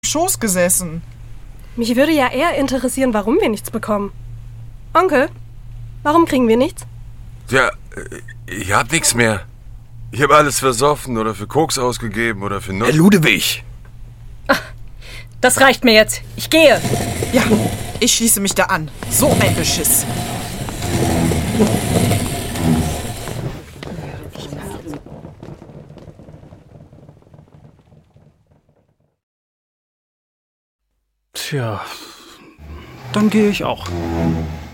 Schoß gesessen. Mich würde ja eher interessieren, warum wir nichts bekommen. Onkel, warum kriegen wir nichts? Ja, ich hab nichts mehr. Ich habe alles versoffen oder für Koks ausgegeben oder für Herr Ludewig! Das reicht mir jetzt. Ich gehe. Ja, ich schließe mich da an. So ein Beschiss. Tja, dann gehe ich auch.